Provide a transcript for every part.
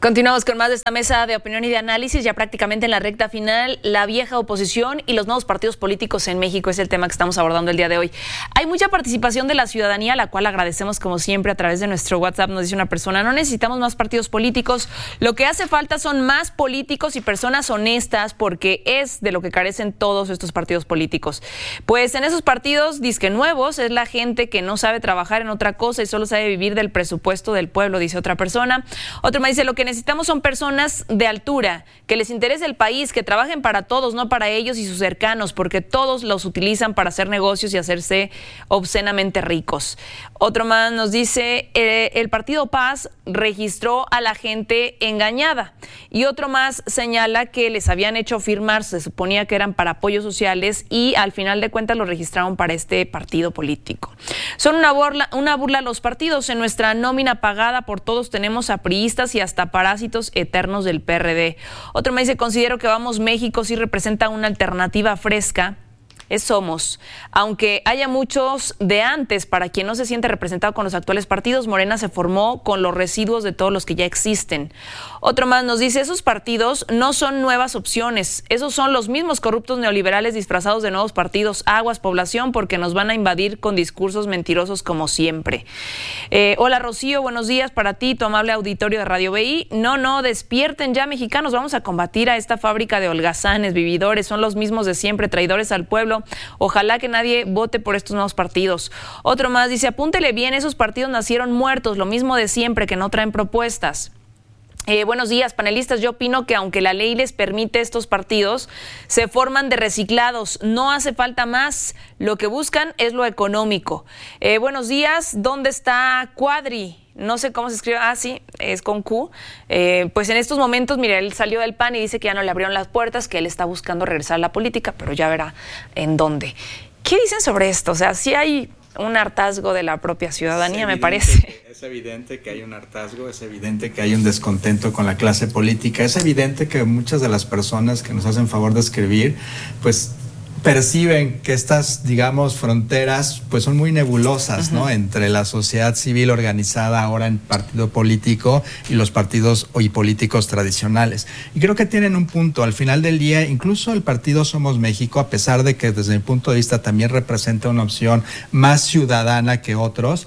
Continuamos con más de esta mesa de opinión y de análisis, ya prácticamente en la recta final. La vieja oposición y los nuevos partidos políticos en México es el tema que estamos abordando el día de hoy. Hay mucha participación de la ciudadanía, la cual agradecemos como siempre a través de nuestro WhatsApp. Nos dice una persona: no necesitamos más partidos políticos, lo que hace falta son más políticos y personas honestas, porque es de lo que carecen todos estos partidos políticos. Pues en esos partidos disque nuevos es la gente que no sabe trabajar en otra cosa y solo sabe vivir del presupuesto del pueblo, dice otra persona. Otro me dice: lo que necesitamos son personas de altura, que les interese el país, que trabajen para todos, no para ellos y sus cercanos, porque todos los utilizan para hacer negocios y hacerse obscenamente ricos. Otro más nos dice: el Partido Paz registró a la gente engañada. Y otro más señala que les habían hecho firmar, se suponía que eran para apoyos sociales, y al final de cuentas los registraron para este partido político. Son una burla los partidos. En nuestra nómina pagada por todos tenemos a priistas y hasta parásitos eternos del PRD. Otro me dice: considero que Vamos México sí representa una alternativa fresca. Somos, aunque haya muchos de antes, para quien no se siente representado con los actuales partidos, Morena se formó con los residuos de todos los que ya existen. Otro más nos dice: esos partidos no son nuevas opciones, esos son los mismos corruptos neoliberales disfrazados de nuevos partidos. Aguas, población, porque nos van a invadir con discursos mentirosos como siempre. Hola Rocío, buenos días para ti, tu amable auditorio de Radio BI. No, despierten ya, mexicanos, vamos a combatir a esta fábrica de holgazanes, vividores, son los mismos de siempre, traidores al pueblo. Ojalá que nadie vote por estos nuevos partidos. Otro más dice: apúntele bien, esos partidos nacieron muertos, lo mismo de siempre, que no traen propuestas. Buenos días, panelistas. Yo opino que aunque la ley les permite, estos partidos se forman de reciclados. No hace falta más. Lo que buscan es lo económico. Buenos días. ¿Dónde está Cuadri? No sé cómo se escribe. Sí, es con Q. Pues en estos momentos, mira, él salió del PAN y dice que ya no le abrieron las puertas, que él está buscando regresar a la política, pero ya verá en dónde. ¿Qué dicen sobre esto? O sea, sí hay un hartazgo de la propia ciudadanía, me parece. Es evidente que hay un hartazgo, es evidente que hay un descontento con la clase política, es evidente que muchas de las personas que nos hacen favor de escribir, pues perciben que estas, digamos, fronteras pues son muy nebulosas, ¿no? Entre la sociedad civil organizada ahora en partido político y los partidos y políticos tradicionales. Y creo que tienen un punto. Al final del día, incluso el partido Somos México, a pesar de que desde mi punto de vista también representa una opción más ciudadana que otros,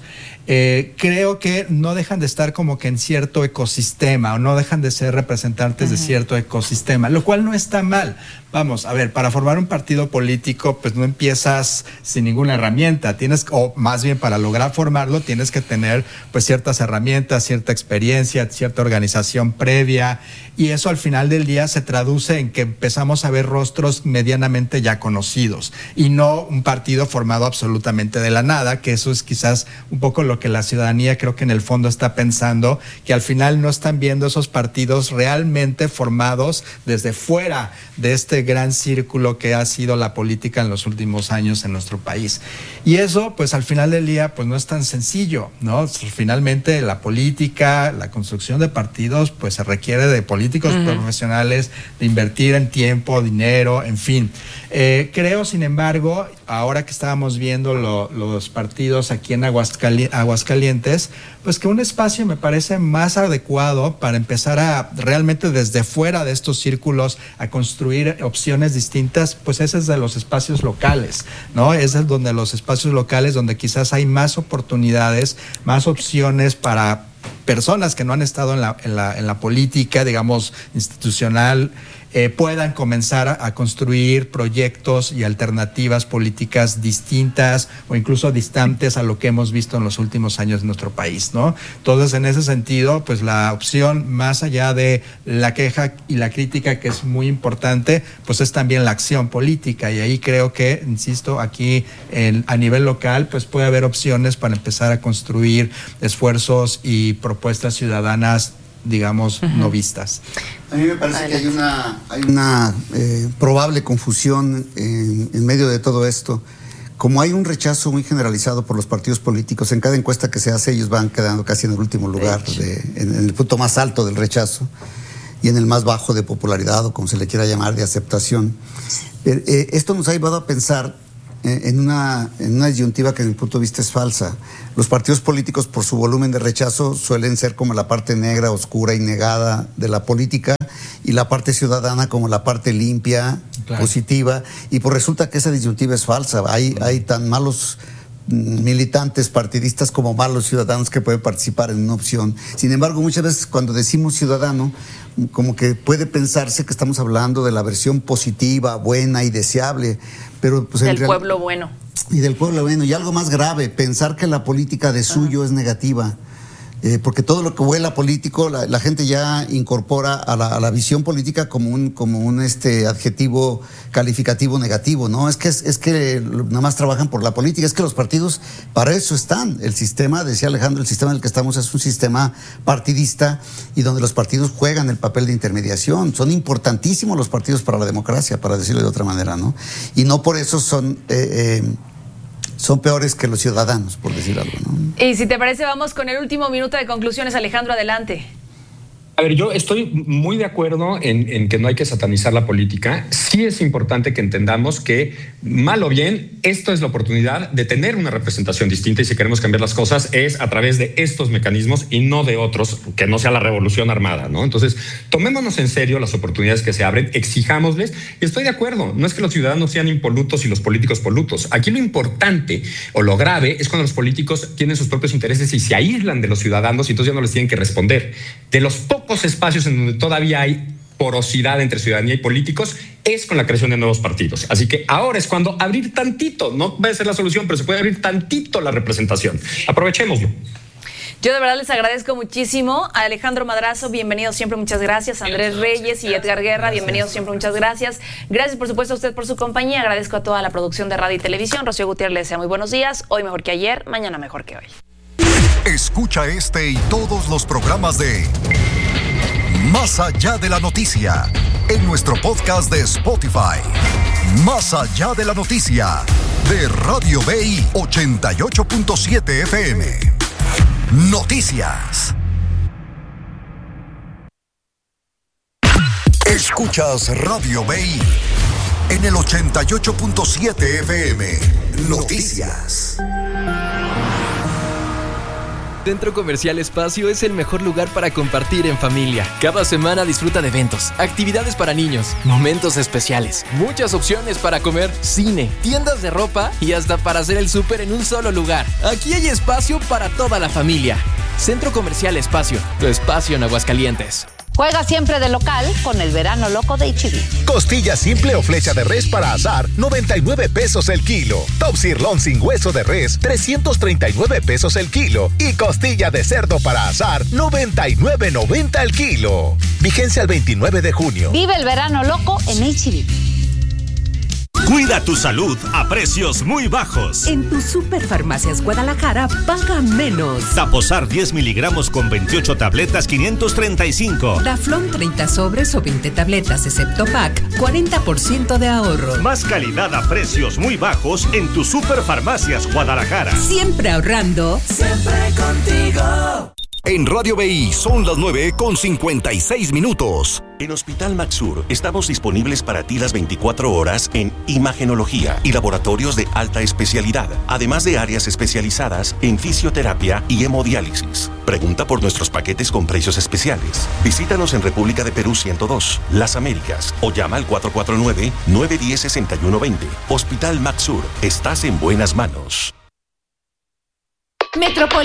creo que no dejan de estar como que en cierto ecosistema, o no dejan de ser representantes de cierto ecosistema, lo cual no está mal. Vamos, a ver, para formar un partido político, pues no empiezas sin ninguna herramienta, o más bien para lograr formarlo tienes que tener pues ciertas herramientas, cierta experiencia, cierta organización previa, y eso al final del día se traduce en que empezamos a ver rostros medianamente ya conocidos, y no un partido formado absolutamente de la nada, que eso es quizás un poco lo que la ciudadanía creo que en el fondo está pensando, que al final no están viendo esos partidos realmente formados desde fuera de este gran círculo que ha sido la política en los últimos años en nuestro país. Y eso, pues al final del día, pues no es tan sencillo, ¿no? Finalmente la política, la construcción de partidos, pues se requiere de políticos profesionales, de invertir en tiempo, dinero, en fin. Creo, sin embargo, ahora que estábamos viendo los partidos aquí en Aguascalientes, pues que un espacio me parece más adecuado para empezar a realmente desde fuera de estos círculos a construir opciones distintas, pues ese es de los espacios locales, ¿no? Ese es donde los espacios locales donde quizás hay más oportunidades, más opciones para personas que no han estado en la política, digamos, institucional, puedan comenzar a construir proyectos y alternativas políticas distintas o incluso distantes a lo que hemos visto en los últimos años en nuestro país, ¿no? Entonces, en ese sentido, pues la opción, más allá de la queja y la crítica, que es muy importante, pues es también la acción política, y ahí creo que, insisto, aquí a nivel local, pues puede haber opciones para empezar a construir esfuerzos y propuestas ciudadanas, digamos, no vistas. A mí me parece que hay una probable confusión en medio de todo esto. Como hay un rechazo muy generalizado por los partidos políticos, en cada encuesta que se hace ellos van quedando casi en el último lugar, en el punto más alto del rechazo y en el más bajo de popularidad, o como se le quiera llamar, de aceptación. Esto nos ha llevado a pensar en una disyuntiva que, desde mi punto de vista, es falsa. Los partidos políticos, por su volumen de rechazo, suelen ser como la parte negra, oscura y negada de la política, y la parte ciudadana como la parte limpia, claro, positiva, y pues resulta que esa disyuntiva es falsa. Hay tan malos militantes partidistas como malos ciudadanos que pueden participar en una opción. Sin embargo, muchas veces cuando decimos ciudadano, como que puede pensarse que estamos hablando de la versión positiva, buena y deseable, pero pues del pueblo bueno. Y del pueblo bueno. Y algo más grave, pensar que la política de suyo es negativa. Porque todo lo que huela político, la gente ya incorpora a la visión política como un adjetivo calificativo negativo, ¿no? Es que nada más trabajan por la política, es que los partidos para eso están. El sistema, decía Alejandro, el sistema en el que estamos es un sistema partidista y donde los partidos juegan el papel de intermediación. Son importantísimos los partidos para la democracia, para decirlo de otra manera, ¿no? Y no por eso son peores que los ciudadanos, por decir algo, ¿no? Y si te parece, vamos con el último minuto de conclusiones. Alejandro, adelante. A ver, yo estoy muy de acuerdo en que no hay que satanizar la política. Sí es importante que entendamos que, mal o bien, esto es la oportunidad de tener una representación distinta, y si queremos cambiar las cosas es a través de estos mecanismos y no de otros, que no sea la revolución armada, ¿no? Entonces, tomémonos en serio las oportunidades que se abren, exijámosles, y estoy de acuerdo, no es que los ciudadanos sean impolutos y los políticos polutos. Aquí lo importante o lo grave es cuando los políticos tienen sus propios intereses y se aíslan de los ciudadanos y entonces ya no les tienen que responder. De los pocos espacios en donde todavía hay porosidad entre ciudadanía y políticos es con la creación de nuevos partidos. Así que ahora es cuando abrir tantito, no va a ser la solución, pero se puede abrir tantito la representación. Aprovechémoslo. Yo de verdad les agradezco muchísimo. A Alejandro Madrazo, bienvenido siempre, muchas gracias. Andrés Reyes y Edgar Guerra, bienvenidos siempre, muchas gracias. Gracias, por supuesto, a usted por su compañía. Agradezco a toda la producción de radio y televisión. Rocío Gutiérrez les desea muy buenos días. Hoy mejor que ayer, mañana mejor que hoy. Escucha este y todos los programas de Más Allá de la Noticia en nuestro podcast de Spotify. Más Allá de la Noticia de Radio BI 88.7 FM. Noticias. Escuchas Radio BI en el 88.7 FM. Noticias. Centro Comercial Espacio es el mejor lugar para compartir en familia. Cada semana disfruta de eventos, actividades para niños, momentos especiales, muchas opciones para comer, cine, tiendas de ropa y hasta para hacer el súper en un solo lugar. Aquí hay espacio para toda la familia. Centro Comercial Espacio, tu espacio en Aguascalientes. Juega siempre de local con el verano loco de H-E-B. Costilla simple o flecha de res para asar, 99 pesos el kilo. Top sirloin sin hueso de res, 339 pesos el kilo. Y costilla de cerdo para asar, 99.90 el kilo. Vigencia el 29 de junio. Vive el verano loco en H-E-B. Cuida tu salud a precios muy bajos. En tu Superfarmacias Guadalajara, paga menos. Taposar 10 miligramos con 28 tabletas, 535. Daflón 30 sobres o 20 tabletas, excepto pack, 40% de ahorro. Más calidad a precios muy bajos en tu Superfarmacias Guadalajara. Siempre ahorrando. Siempre contigo. En Radio BI son las 9:56. En Hospital Maxur estamos disponibles para ti las 24 horas en imagenología y laboratorios de alta especialidad, además de áreas especializadas en fisioterapia y hemodiálisis. Pregunta por nuestros paquetes con precios especiales. Visítanos en República de Perú 102, Las Américas, o llama al 449-910-6120. Hospital Maxur, estás en buenas manos.